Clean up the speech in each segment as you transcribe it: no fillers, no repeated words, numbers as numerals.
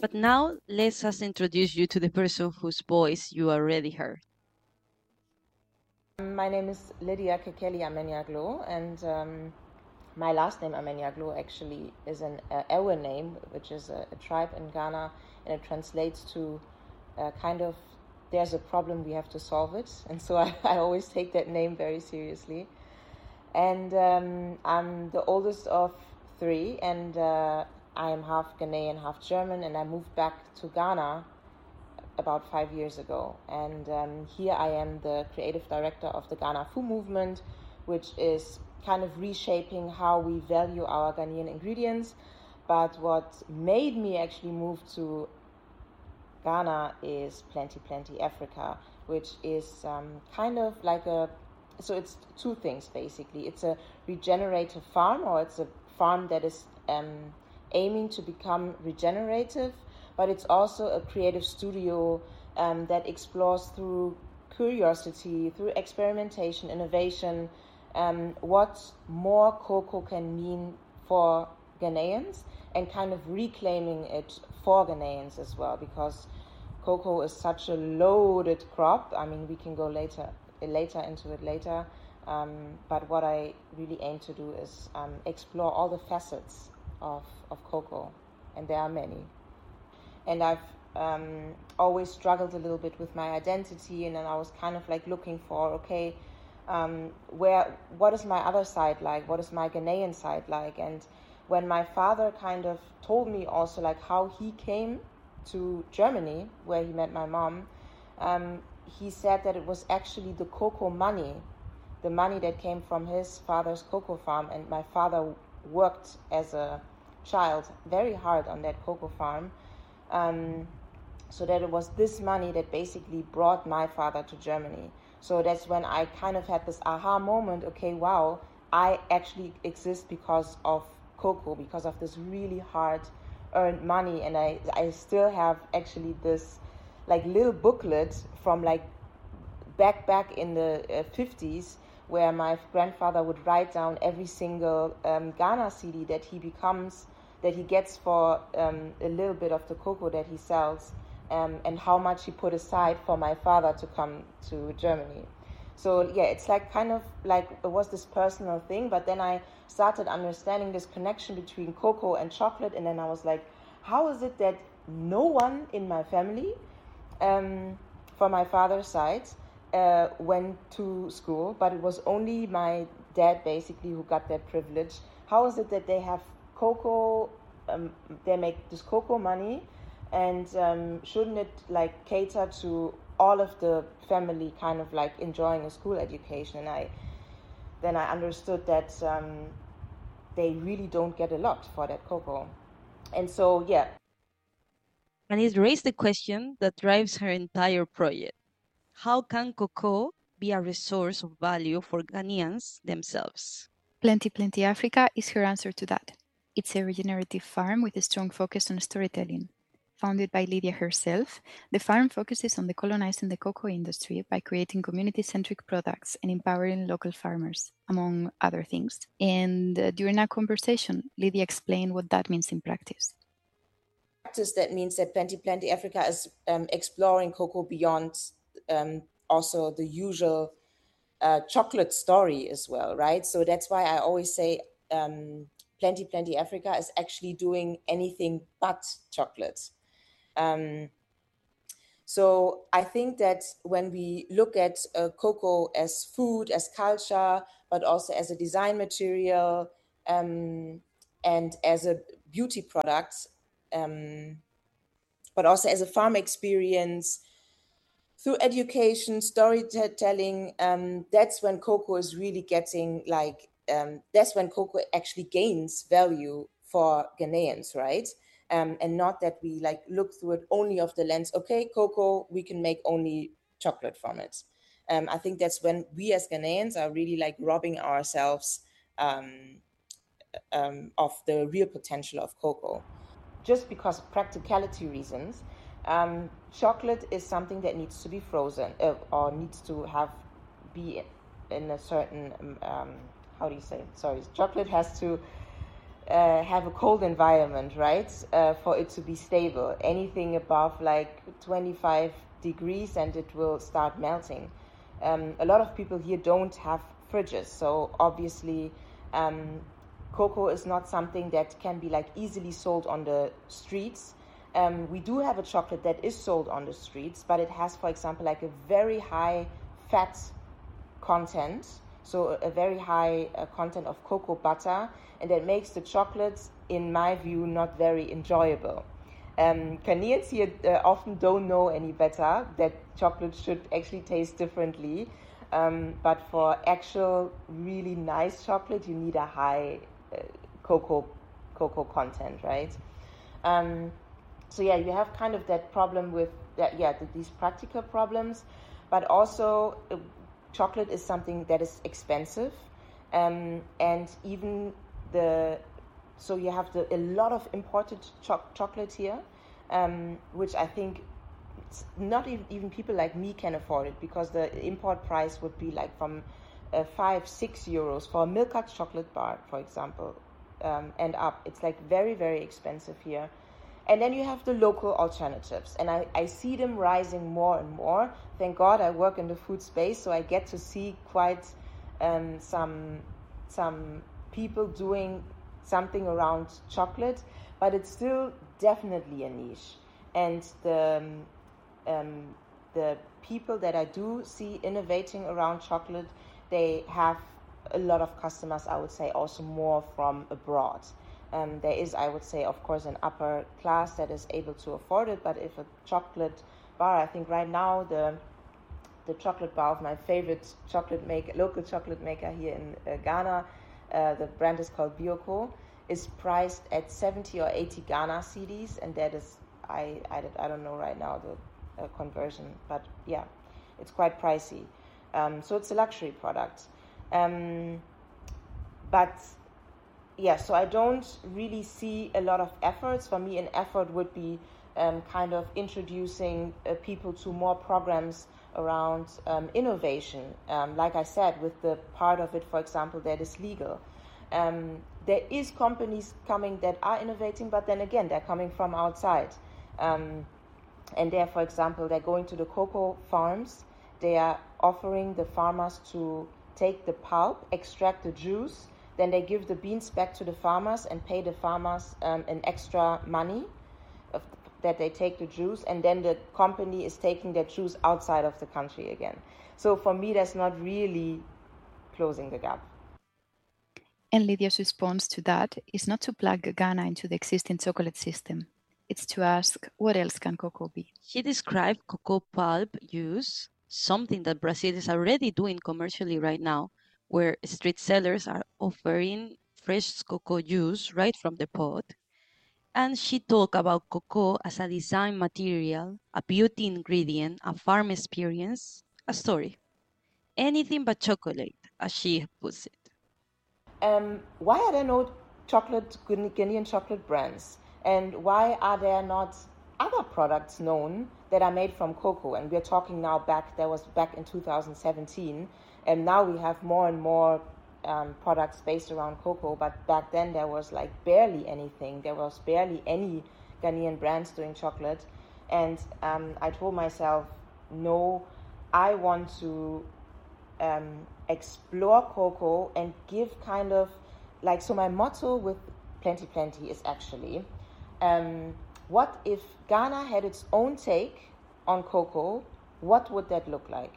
But now let us introduce you to the person whose voice you already heard. My name is Lydia Kekeli Amenyaglo, and my last name Amenyaglo actually is an Ewe name, which is a tribe in Ghana, and it translates to kind of, there's a problem, we have to solve it. And so I always take that name very seriously. And I'm the oldest of three, and I am half Ghanaian, half German, and I moved back to Ghana about 5 years ago. And here I am the creative director of the Ghana Food Movement, which is kind of reshaping how we value our Ghanaian ingredients. But what made me actually move to Ghana is Plenty Plenty Africa, which is kind of like so it's two things basically. It's a regenerative farm, or it's a farm that is aiming to become regenerative, but it's also a creative studio that explores through curiosity, through experimentation, innovation, what more cocoa can mean for Ghanaians, and kind of reclaiming it for Ghanaians as well, because cocoa is such a loaded crop. I mean, we can go later into it later, but what I really aim to do is explore all the facets of cocoa, and there are many. And I've always struggled a little bit with my identity, and then I was kind of like looking for, okay, what is my other side like? What is my Ghanaian side like? And when my father kind of told me also like how he came to Germany, where he met my mom, he said that it was actually the cocoa money, the money that came from his father's cocoa farm. And my father worked as a child very hard on that cocoa farm, so that it was this money that basically brought my father to Germany. So that's when I kind of had this aha moment, okay, wow, I actually exist because of cocoa, because of this really hard earned money. And I still have actually this like little booklet from like back in the 50s, where my grandfather would write down every single Ghana CD that he gets for a little bit of the cocoa that he sells, and how much he put aside for my father to come to Germany. So yeah, it's like kind of like it was this personal thing, but then I started understanding this connection between cocoa and chocolate, and then I was like, how is it that no one in my family, from my father's side, went to school, but it was only my dad basically who got that privilege? How is it that they have cocoa, they make this cocoa money, and shouldn't it like cater to all of the family kind of like enjoying a school education? And then I understood that they really don't get a lot for that cocoa. And so, yeah. And it raised the question that drives her entire project. How can cocoa be a resource of value for Ghanaians themselves? Plenty Plenty Africa is her answer to that. It's a regenerative farm with a strong focus on storytelling. Founded by Lydia herself, the farm focuses on decolonizing the cocoa industry by creating community-centric products and empowering local farmers, among other things. And during our conversation, Lydia explained what that means in practice. That means that Plenty Plenty Africa is exploring cocoa beyond also the usual chocolate story as well, right? So that's why I always say Plenty Plenty Africa is actually doing anything but chocolate. So I think that when we look at cocoa as food, as culture, but also as a design material, and as a beauty product, but also as a farm experience, through education, storytelling, that's when cocoa is really getting like, that's when cocoa actually gains value for Ghanaians, right? And not that we like look through it only of the lens, okay, cocoa, we can make only chocolate from it. I think that's when we as Ghanaians are really like robbing ourselves of the real potential of cocoa. Just because of practicality reasons, chocolate is something that needs to be frozen or needs to be in a certain, chocolate has to have a cold environment, right? For it to be stable. Anything above like 25 degrees and it will start melting. A lot of people here don't have fridges, so obviously cocoa is not something that can be like easily sold on the streets. We do have a chocolate that is sold on the streets, but it has, for example, like a very high fat content, so a very high content of cocoa butter, and that makes the chocolates, in my view, not very enjoyable. Ghanaians here often don't know any better, that chocolate should actually taste differently, but for actual really nice chocolate, you need a high cocoa content, right? So yeah, you have kind of that problem with that. Yeah, these practical problems, but also chocolate is something that is expensive, and even so you have a lot of imported chocolate here, which I think not even people like me can afford it, because the import price would be like from 5-6 euros for a Milka chocolate bar, for example, and up. It's like very, very expensive here. And then you have the local alternatives, and I see them rising more and more. Thank God I work in the food space, so I get to see quite some people doing something around chocolate, but it's still definitely a niche. And the people that I do see innovating around chocolate, they have a lot of customers, I would say, also more from abroad. There is, I would say, of course, an upper class that is able to afford it, but if a chocolate bar, I think right now the chocolate bar of my favorite local chocolate maker here in Ghana, the brand is called Bioko, is priced at 70 or 80 Ghana cedis, and that is, I don't know right now the conversion, but yeah, it's quite pricey. So it's a luxury product. But yeah, so I don't really see a lot of efforts. For me, an effort would be kind of introducing people to more programs around innovation. Like I said, with the part of it, for example, that is legal. There is companies coming that are innovating, but then again, they're coming from outside. And they're, for example, they're going to the cocoa farms. They are offering the farmers to take the pulp, extract the juice, then they give the beans back to the farmers and pay the farmers an extra money that they take the juice, and then the company is taking that juice outside of the country again. So for me, that's not really closing the gap. And Lydia's response to that is not to plug Ghana into the existing chocolate system. It's to ask, what else can cocoa be? She described cocoa pulp use, something that Brazil is already doing commercially right now, where street sellers are offering fresh cocoa juice right from the pod. And she talked about cocoa as a design material, a beauty ingredient, a farm experience, a story. Anything but chocolate, as she puts it. Why are there no Ghanaian chocolate brands? And why are there not other products known that are made from cocoa? And we're talking now back in 2017. And now we have more and more products based around cocoa. But back then there was like barely anything. There was barely any Ghanaian brands doing chocolate. And I told myself, no, I want to explore cocoa and give kind of like, so my motto with Plenty Plenty is actually, what if Ghana had its own take on cocoa? What would that look like?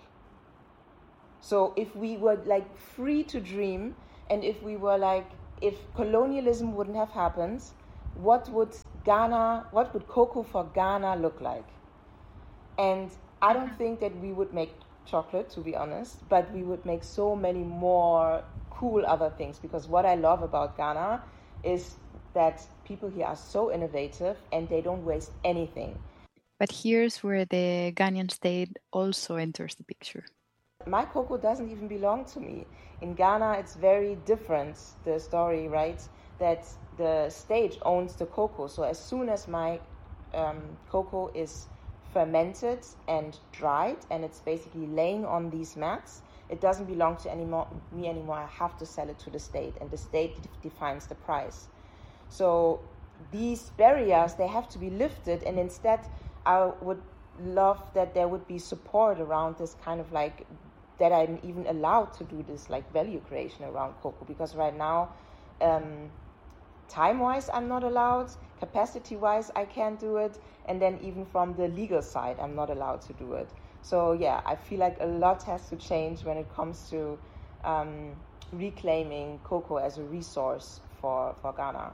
So if we were like free to dream, and if we were like, if colonialism wouldn't have happened, what would cocoa for Ghana look like? And I don't think that we would make chocolate, to be honest, but we would make so many more cool other things, because what I love about Ghana is that people here are so innovative and they don't waste anything. But here's where the Ghanaian state also enters the picture. My cocoa doesn't even belong to me. In Ghana, it's very different, the story, right? That the state owns the cocoa. So as soon as my cocoa is fermented and dried, and it's basically laying on these mats, it doesn't belong to me anymore. I have to sell it to the state, and the state defines the price. So these barriers, they have to be lifted, and instead I would love that there would be support around this kind of like, that I'm even allowed to do this like value creation around cocoa, because right now time-wise I'm not allowed, capacity-wise I can't do it, and then even from the legal side I'm not allowed to do it. So yeah, I feel like a lot has to change when it comes to reclaiming cocoa as a resource for Ghana.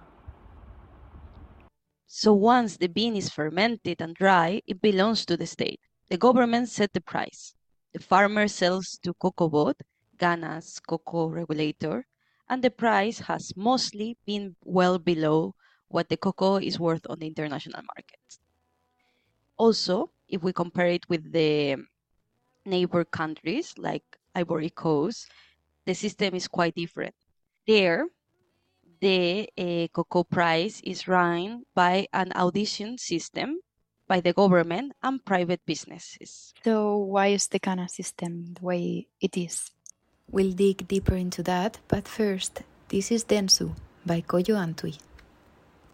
So once the bean is fermented and dry, it belongs to the state. The government set the price. The farmer sells to COCOBOD, Ghana's cocoa regulator, and the price has mostly been well below what the cocoa is worth on the international markets. Also, if we compare it with the neighbor countries like Ivory Coast, the system is quite different. There, the cocoa price is run by an auction system by the government and private businesses. So why is the Ghana system the way it is? We'll dig deeper into that, but first, this is Densu by Koyo and Tui.